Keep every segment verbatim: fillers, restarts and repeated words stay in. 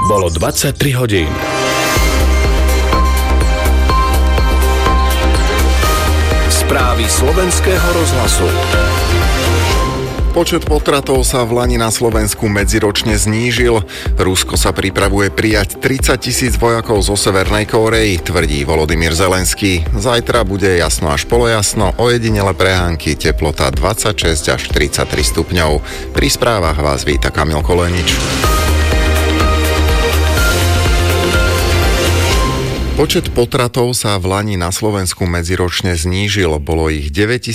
Bolo dvadsaťtri hodín. Správy slovenského rozhlasu. Počet potratov sa v lani na Slovensku medziročne znížil. Rusko sa pripravuje prijať tridsať tisíc vojakov zo Severnej Kórey, tvrdí Volodymyr Zelenský. Zajtra bude jasno až polojasno, ojedinele prehánky, teplota dvadsaťšesť až tridsaťtri stupňov. Pri správach vás víta Kamil Kolenič. Počet potratov sa v lani na Slovensku medziročne znížil. Bolo ich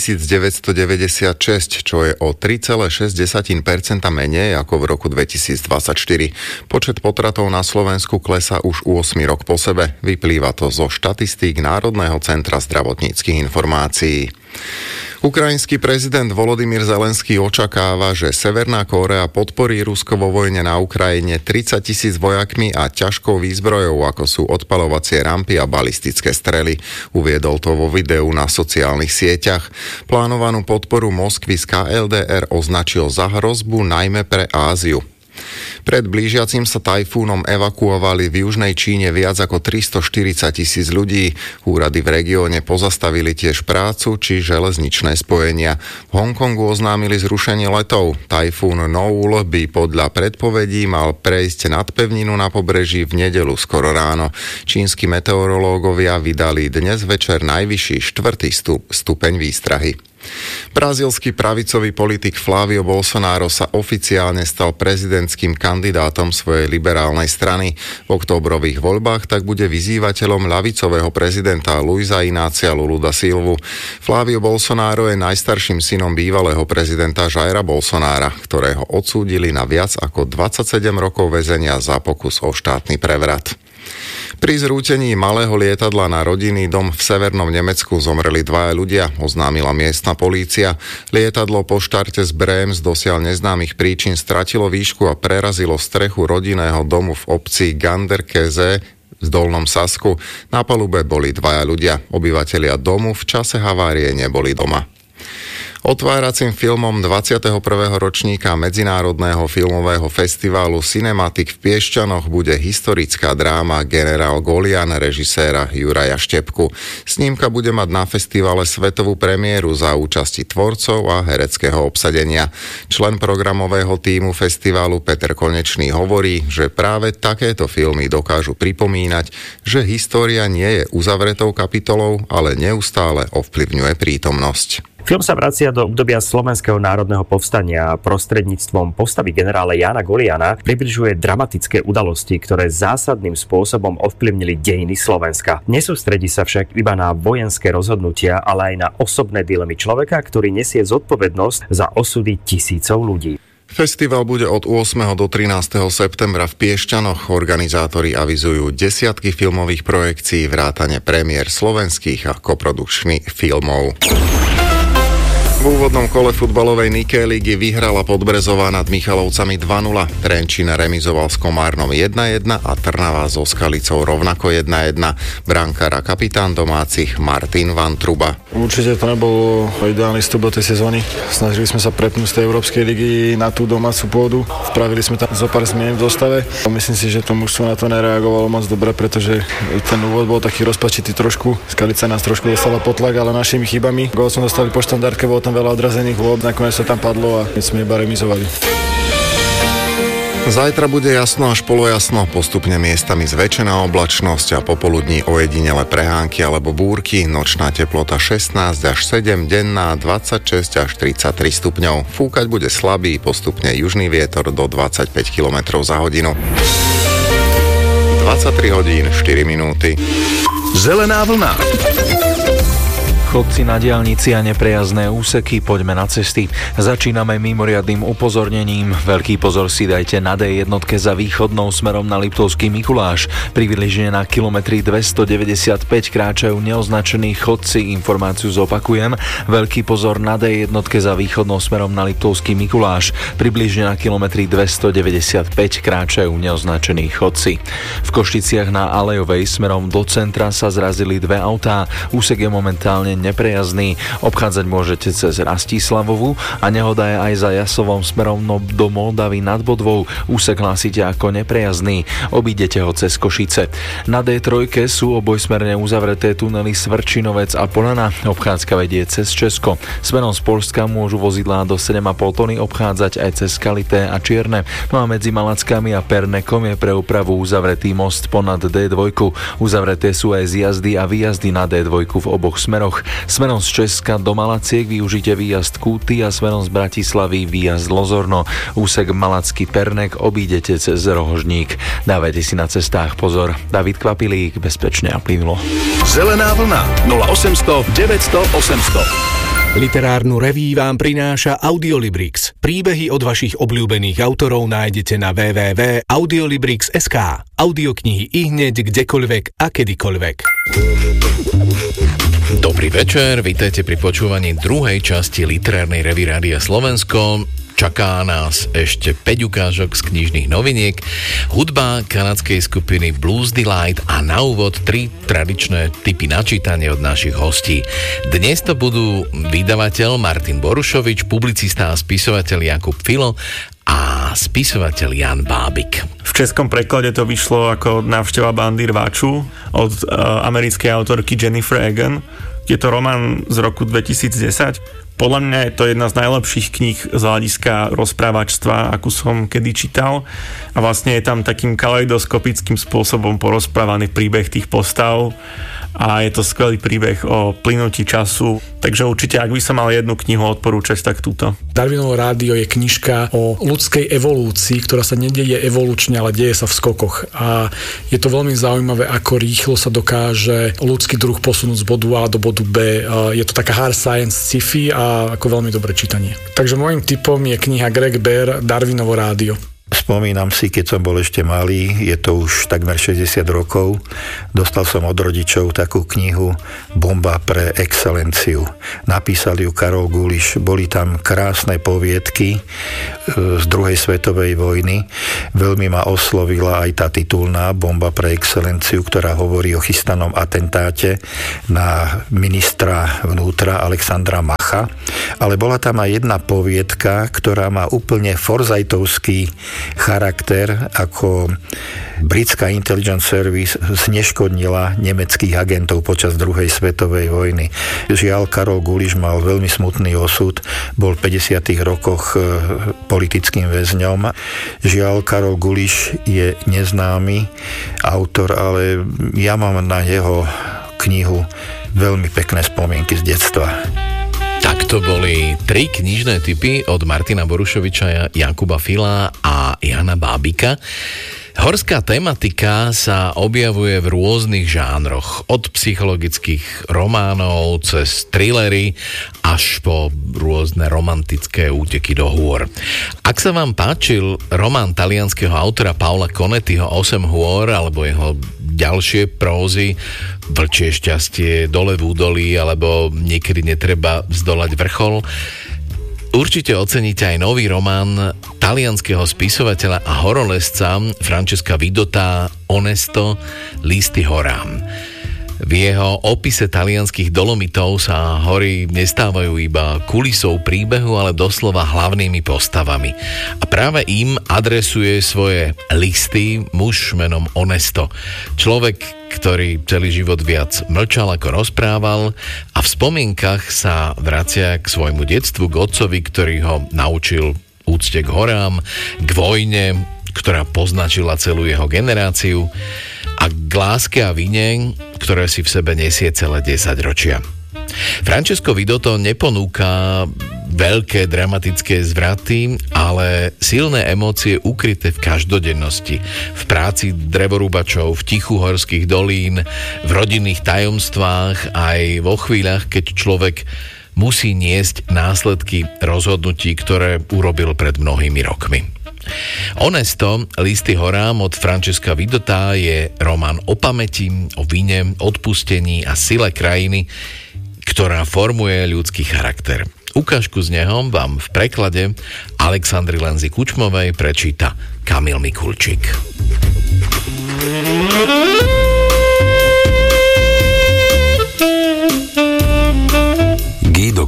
deväťtisícdeväťstodeväťdesiatšesť, čo je o tri celé šesť percenta menej ako v roku dvetisícdvadsaťštyri. Počet potratov na Slovensku klesá už ôsmy rok po sebe. Vyplýva to zo štatistík Národného centra zdravotníckych informácií. Ukrajinský prezident Volodymyr Zelenský očakáva, že Severná Kórea podporí Rusko vo vojne na Ukrajine tridsať tisíc vojakmi a ťažkou výzbrojou, ako sú odpaľovacie rampy a balistické strely. Uviedol to vo videu na sociálnych sieťach. Plánovanú podporu Moskvy z ká el dé er označil za hrozbu najmä pre Áziu. Pred blížiacim sa tajfúnom evakuovali v južnej Číne viac ako tristoštyridsať tisíc ľudí. Úrady v regióne pozastavili tiež prácu či železničné spojenia. V Hongkongu oznámili zrušenie letov. Tajfún Noul by podľa predpovedí mal prejsť nad pevninu na pobreží v nedeľu skoro ráno. Čínsky meteorológovia vydali dnes večer najvyšší štvrtý stup, stupeň výstrahy. Brazílsky pravicový politik Flávio Bolsonaro sa oficiálne stal prezidentským kandidátom svojej liberálnej strany. V októbrových voľbách tak bude vyzývateľom ľavicového prezidenta Luisa Inácia Lulu da Silvu. Flávio Bolsonaro je najstarším synom bývalého prezidenta Jaira Bolsonára, ktorého odsúdili na viac ako dvadsaťsedem rokov väzenia za pokus o štátny prevrat. Pri zrútení malého lietadla na rodinný dom v severnom Nemecku zomreli dvaja ľudia, oznámila miestna polícia. Lietadlo po štarte z Brems dosiaľ neznámych príčin stratilo výšku a prerazilo strechu rodinného domu v obci Ganderkeze v Dolnom Sasku. Na palube boli dvaja ľudia. Obyvatelia domu v čase havárie neboli doma. Otváracím filmom dvadsiateho prvého ročníka Medzinárodného filmového festivalu Cinematic v Piešťanoch bude historická dráma Generál Golian režiséra Juraja Štepku. Snímka bude mať na festivale svetovú premiéru za účasti tvorcov a hereckého obsadenia. Člen programového tímu festivalu Peter Konečný hovorí, že práve takéto filmy dokážu pripomínať, že história nie je uzavretou kapitolou, ale neustále ovplyvňuje prítomnosť. Film sa vracia do obdobia Slovenského národného povstania a prostredníctvom postavy generála Jána Goliana približuje dramatické udalosti, ktoré zásadným spôsobom ovplyvnili dejiny Slovenska. Nesústredí sa však iba na vojenské rozhodnutia, ale aj na osobné dilemy človeka, ktorý nesie zodpovednosť za osudy tisícov ľudí. Festival bude od ôsmeho do trinásteho septembra v Piešťanoch. Organizátori avizujú desiatky filmových projekcií, vrátane premiér slovenských a koprodukčných filmov. V úvodnom kole futbalovej Niké ligy vyhrala Podbrezová nad Michalovcami dva nula. Trenčín remizoval s Komárnom jedna jedna a Trnava so Skalicou rovnako jedna jedna. Brankár a kapitán domácich Martin Vantruba. Určite to nebol ideálny vstup do tej sezóny. Snažili sme sa prepnúť z tej Európskej ligy na tú domácu pôdu. Spravili sme tam zo pár zmien v dostave. Myslím si, že to mužstvo na to nereagovalo moc dobre, pretože ten úvod bol taký rozpačitý trošku. Skalica nás trošku dostala pod tlak, ale našimi chybami. Gól sme dostali po štandardke, bolo tam veľa odrazených vôb, nakoniec sa tam padlo a my sme iba remizovali. Zajtra bude jasno až polojasno, postupne miestami zväčšená oblačnosť a popoludní ojedinele prehánky alebo búrky, nočná teplota šestnásť až sedem, denná dvadsaťšesť až tridsaťtri stupňov. Fúkať bude slabý, postupne južný vietor do dvadsaťpäť kilometrov za hodinu. dvadsaťtri hodín štyri minúty. Zelená vlna. Chodci na diaľnici a neprejazdné úseky, poďme na cesty. Začíname mimoriadnym upozornením. Veľký pozor si dajte na dé jednotke za východnou smerom na Liptovský Mikuláš. Približne na kilometri dvestodeväťdesiatpäť kráčajú neoznačení chodci. Informáciu zopakujem. Veľký pozor na dé jednotke za východnou smerom na Liptovský Mikuláš. Približne na kilometri dvestodeväťdesiatpäť kráčajú neoznačení chodci. V Košticiach na Alejovej smerom do centra sa zrazili dve autá. Úsek je momentálne neprejazný. Obchádzať môžete cez Rastislavovu a nehoda je aj za Jasovom smerom do Moldavy nad Bodvou. Úsek hlásite ako neprejazný. Obídete ho cez Košice. Na dé tri sú obojsmerne uzavreté tunely Svrčinovec a Polana. Obchádzka vedie cez Česko. Smerom z Poľska môžu vozidlá do sedem a pol tony obchádzať aj cez Kalité a Čierne. No a medzi Malackami a Pernekom je pre úpravu uzavretý most ponad dé dva. Uzavreté sú aj zjazdy a výjazdy na dé dva v oboch smeroch. Smerom z Česka do Malaciek využite výjazd Kúty a smerom z Bratislavy výjazd Lozorno. Úsek Malacký Pernek obídete cez Rohožník. Dávajte si na cestách pozor. David Kvapilík, bezpečne a plynulo. Zelená vlna nula osemsto deväťsto osemsto. Literárnu reví vám prináša Audiolibrix. Príbehy od vašich obľúbených autorov nájdete na w w w bodka audiolibrix bodka es ká. Audioknihy ihneď, kdekoľvek a kedykoľvek. Dobrý večer, vítajte pri počúvaní druhej časti literárnej revy Rádia Slovensko. Čaká nás ešte päť ukážok z knižných noviniek, hudba kanadskej skupiny Blues Delight a na úvod tri tradičné tipy na čítanie od našich hostí. Dnes to budú vydavateľ Martin Borušovič, publicista a spisovateľ Jakub Filo a spisovateľ Jan Bábik. V českom preklade to vyšlo ako Návšteva bandy rváču od uh, americkej autorky Jennifer Egan. Je to román z roku dvetisícdesať. Podľa mňa je to jedna z najlepších kníh z hľadiska rozprávačstva, akú som kedy čítal. A vlastne je tam takým kaleidoskopickým spôsobom porozprávaný príbeh tých postav. A je to skvelý príbeh o plynutí času. Takže určite, ak by som mal jednu knihu odporúčať, tak túto. Darwinovo rádio je knižka o ľudskej evolúcii, ktorá sa nedieje evolučne, ale deje sa v skokoch. A je to veľmi zaujímavé, ako rýchlo sa dokáže ľudský druh posunúť z bodu A do bodu B. Je to taká hard science sci-fi a ako veľmi dobré čítanie. Takže môjim tipom je kniha Greg Bear Darwinovo rádio. Spomínam si, keď som bol ešte malý, je to už takmer šesťdesiat rokov, dostal som od rodičov takú knihu Bomba pre excelenciu. Napísal ju Karol Guliš. Boli tam krásne poviedky z druhej svetovej vojny. Veľmi ma oslovila aj tá titulná Bomba pre excelenciu, ktorá hovorí o chystanom atentáte na ministra vnútra Alexandra Macha. Ale bola tam aj jedna poviedka, ktorá má úplne forzajtovský charakter, ako britská intelligence service zneškodnila nemeckých agentov počas druhej svetovej vojny. Žiaľ, Karol Guliš mal veľmi smutný osud, bol v päťdesiatych rokoch politickým väzňom. Žiaľ, Karol Guliš je neznámy autor, ale ja mám na jeho knihu veľmi pekné spomienky z detstva. Tak to boli tri knižné tipy od Martina Borušoviča, Jakuba Fila a Jana Bábika. Horská tematika sa objavuje v rôznych žánroch, od psychologických románov cez thrillery až po rôzne romantické úteky do hôr. Ak sa vám páčil román talianskeho autora Paola Conettiho osem hôr alebo jeho ďalšie prózy Vlčie šťastie, Dole v údolí alebo Niekedy netreba zdolať vrchol, určite oceníte aj nový román talianskeho spisovateľa a horolezca Francesca Vidota Onesto, Listy horám. V jeho opise talianskych Dolomitov sa hory nestávajú iba kulisou príbehu, ale doslova hlavnými postavami. A práve im adresuje svoje listy muž menom Onesto. Človek, ktorý celý život viac mlčal ako rozprával a v spomienkach sa vracia k svojmu detstvu, k otcovi, ktorý ho naučil úcte k horám, k vojne, ktorá poznačila celú jeho generáciu, a k láske a vine, ktoré si v sebe nesie celé desaťročia. Francesco Vidotto neponúka veľké dramatické zvraty, ale silné emócie ukryté v každodennosti, v práci drevorúbačov, v tichu horských dolín, v rodinných tajomstvách, aj vo chvíľach, keď človek musí niesť následky rozhodnutí, ktoré urobil pred mnohými rokmi. Onesto, Listy horám od Francesca Vidotta je román o pamäti, o vine, odpustení a sile krajiny, ktorá formuje ľudský charakter. Ukážku z neho vám v preklade Alexandry Lenzy Kučmovej prečíta Kamil Mikulčík.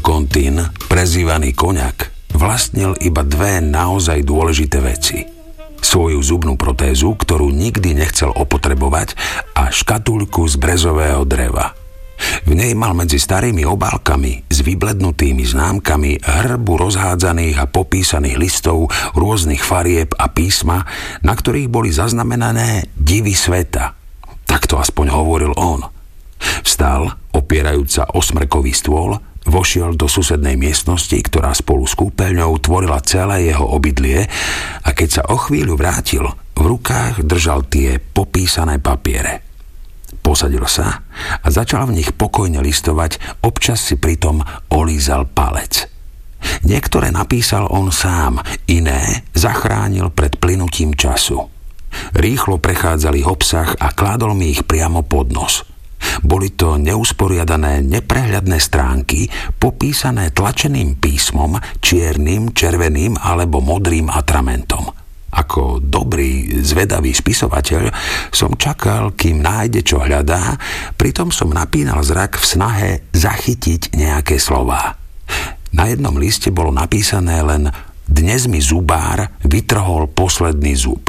Contin, prezývaný Koňak, vlastnil iba dve naozaj dôležité veci. Svoju zubnú protézu, ktorú nikdy nechcel opotrebovať, a škatuľku z brezového dreva. V nej mal medzi starými obálkami s vyblednutými známkami hrbu rozhádzaných a popísaných listov rôznych farieb a písma, na ktorých boli zaznamenané divy sveta. Tak to aspoň hovoril on. Vstal, opierajúc sa o smrkový stôl, vošiel do susednej miestnosti, ktorá spolu s kúpeľňou tvorila celé jeho obydlie, a keď sa o chvíľu vrátil, v rukách držal tie popísané papiere. Posadil sa a začal v nich pokojne listovať, občas si pritom olízal palec. Niektoré napísal on sám, iné zachránil pred plynutím času. Rýchlo prechádzali obsah a kládol mi ich priamo pod nos. Boli to neusporiadané, neprehľadné stránky, popísané tlačeným písmom, čiernym, červeným alebo modrým atramentom. Ako dobrý, zvedavý spisovateľ som čakal, kým nájde, čo hľadá, pritom som napínal zrak v snahe zachytiť nejaké slová. Na jednom liste bolo napísané len "Dnes mi zubár vytrhol posledný zub."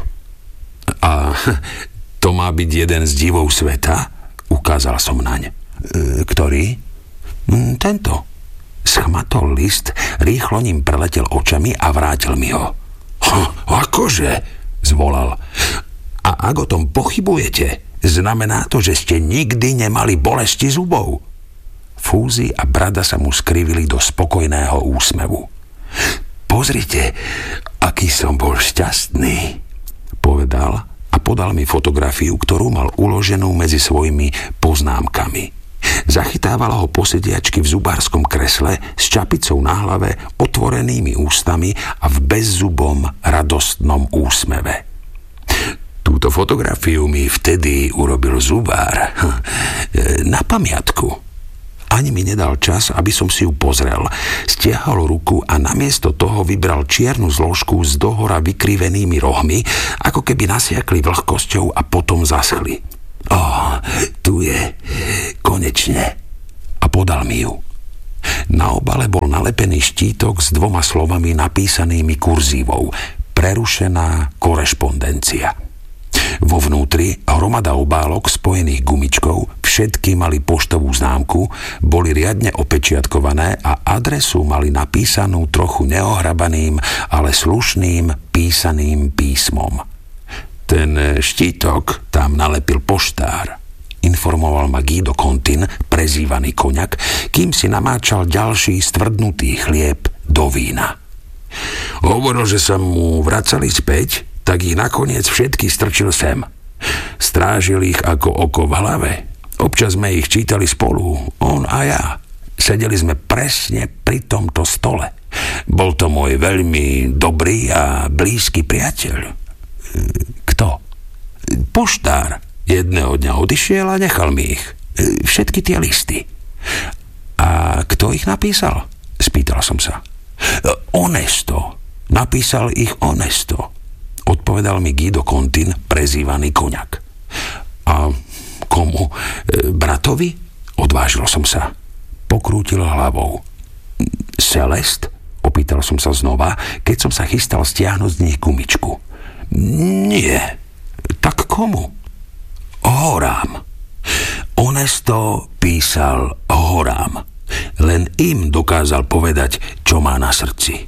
A to má byť jeden z divov sveta? Ukázal som naň. E, ktorý? Tento. Schmatol list, rýchlo ním preletel očami a vrátil mi ho. Akože? Zvolal. A ak o tom pochybujete, znamená to, že ste nikdy nemali bolesti zubov. Fúzy a brada sa mu skrivili do spokojného úsmevu. Pozrite, aký som bol šťastný, povedal a podal mi fotografiu, ktorú mal uloženú medzi svojimi poznámkami. Zachytávala ho posediačky v zubárskom kresle s čapicou na hlave, otvorenými ústami a v bezzubom radostnom úsmeve. Túto fotografiu mi vtedy urobil zubár na pamiatku. Ani mi nedal čas, aby som si ju pozrel. Stiahol ruku a namiesto toho vybral čiernu zložku s dohora vykrivenými rohmi, ako keby nasiakli vlhkosťou a potom zaschli. Ó, tu je, konečne. A podal mi ju. Na obale bol nalepený štítok s dvoma slovami napísanými kurzívou. Prerušená korešpondencia. Vo vnútri hromada obálok spojených gumičkou, všetky mali poštovú známku, boli riadne opečiatkované a adresu mali napísanú trochu neohrabaným, ale slušným písaným písmom. Ten štítok tam nalepil poštár, informoval ma Guido Contin, prezývaný Koňak, kým si namáčal ďalší stvrdnutý chlieb do vína. Hovoril, že sa mu vracali späť, tak ich nakoniec všetky strčil sem. Strážil ich ako oko v hlave. Občas sme ich čítali spolu, on a ja. Sedeli sme presne pri tomto stole. Bol to môj veľmi dobrý a blízky priateľ. Kto? Poštár. Jedného dňa odišiel a nechal mi ich. Všetky tie listy. A kto ich napísal? Spýtal som sa. Onesto. Napísal ich Onesto. Odpovedal mi Guido Contin, prezývaný Koňak. A komu? Bratovi? Odvážil som sa. Pokrútil hlavou. Celest? Opýtal som sa znova, keď som sa chystal stiahnuť z nich gumičku. Nie. Tak komu? Horám. Onesto písal Horám. Len im dokázal povedať, čo má na srdci.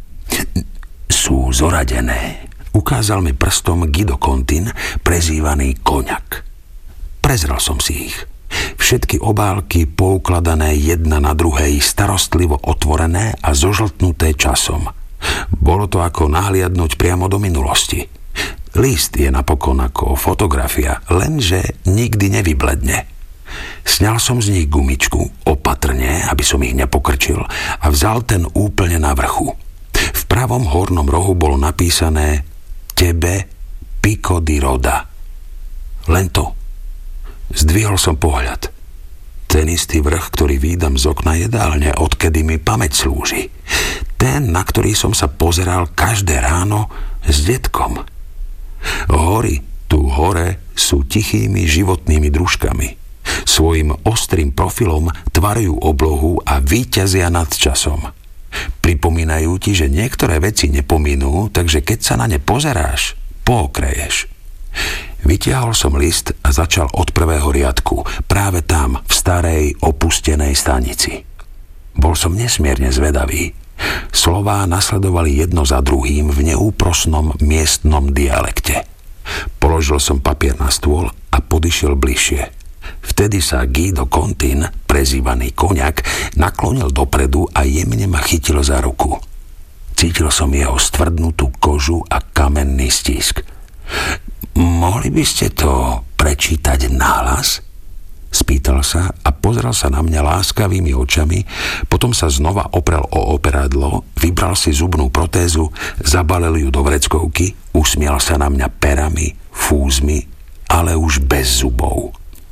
Sú zoradené. Ukázal mi prstom Guido Contin, prezývaný Koňak. Prezrel som si ich. Všetky obálky poukladané jedna na druhej, starostlivo otvorené a zožltnuté časom. Bolo to ako nahliadnúť priamo do minulosti. List je napokon ako fotografia, lenže nikdy nevybledne. Sňal som z nich gumičku, opatrne, aby som ich nepokrčil, a vzal ten úplne na vrchu. V pravom hornom rohu bolo napísané Tebe Pico di Roda. Len to. Zdvihol som pohľad. Ten istý vrch, ktorý vídam z okna jedálne, odkedy mi pamäť slúži. Ten, na ktorý som sa pozeral každé ráno s detkom. Hory tu hore sú tichými životnými družkami. Svojim ostrým profilom tvarujú oblohu a víťazia nad časom. Pripomínajú ti, že niektoré veci nepominú, takže keď sa na ne pozeráš, pookreješ. Vytiahol som list a začal od prvého riadku, práve tam, v starej, opustenej stanici. Bol som nesmierne zvedavý. Slová nasledovali jedno za druhým v neúprosnom miestnom dialekte. Položil som papier na stôl a podišiel bližšie. Vtedy sa Guido Contin, prezývaný Koňak, naklonil dopredu a jemne ma chytil za ruku. Cítil som jeho stvrdnutú kožu a kamenný stisk. Mohli by ste to prečítať nahlas? Spýtal sa a pozrel sa na mňa láskavými očami, potom sa znova oprel o operadlo, vybral si zubnú protézu, zabalil ju do vreckovky, usmial sa na mňa perami, fúzmi, ale už bez zubov.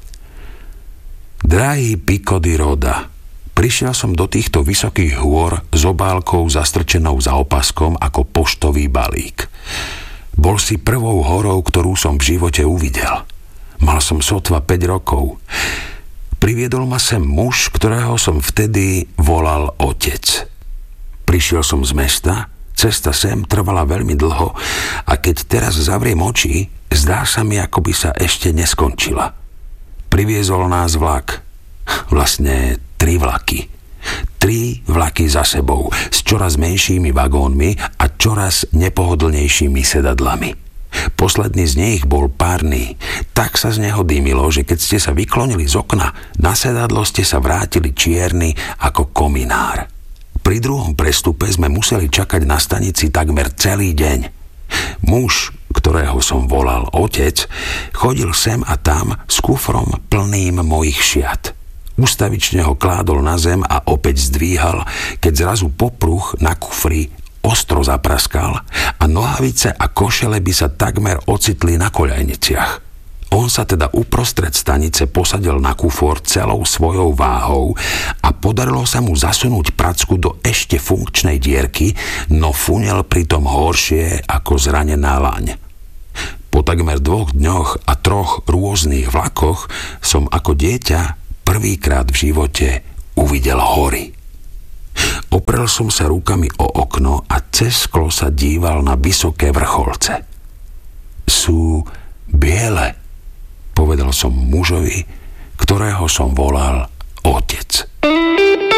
Drahý Pico di Roda, prišiel som do týchto vysokých hôr s obálkou zastrčenou za opaskom ako poštový balík. Bol si prvou horou, ktorú som v živote uvidel. Mal som sotva päť rokov. Priviedol ma sem muž, ktorého som vtedy volal otec. Prišiel som z mesta, cesta sem trvala veľmi dlho a keď teraz zavriem oči, zdá sa mi, ako by sa ešte neskončila. Priviezol nás vlak. Vlastne tri vlaky. Tri vlaky za sebou, s čoraz menšími vagónmi a čoraz nepohodlnejšími sedadlami. Posledný z nich bol párny. Tak sa z neho dýmilo, že keď ste sa vyklonili z okna, na sedadlo ste sa vrátili čierny ako kominár. Pri druhom prestupe sme museli čakať na stanici takmer celý deň. Muž, ktorého som volal otec, chodil sem a tam s kufrom plným mojich šiat. Ustavične ho kládol na zem a opäť zdvíhal, keď zrazu popruh na kufri ostro zapraskal a nohavice a košele by sa takmer ocitli na koľajniciach. On sa teda uprostred stanice posadil na kufor celou svojou váhou a podarilo sa mu zasunúť pracku do ešte funkčnej dierky, no funel pritom horšie ako zranená laň. Po takmer dvoch dňoch a troch rôznych vlakoch som ako dieťa prvýkrát v živote uvidel hory. Oprel som sa rukami o okno a cez sklo sa díval na vysoké vrcholce. Sú biele, povedal som mužovi, ktorého som volal otec.